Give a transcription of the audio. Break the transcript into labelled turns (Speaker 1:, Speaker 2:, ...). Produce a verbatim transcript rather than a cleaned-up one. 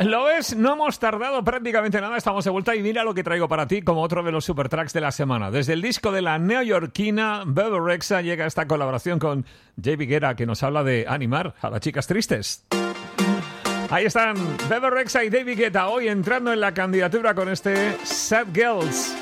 Speaker 1: Lo ves, no hemos tardado prácticamente nada, estamos de vuelta y mira lo que traigo para ti como otro de los super tracks de la semana. Desde el disco de la neoyorquina Bebe Rexha llega esta colaboración con David Guetta que nos habla de animar a las chicas tristes. Ahí están Bebe Rexha y David Guetta hoy entrando en la candidatura con este Sad Girls.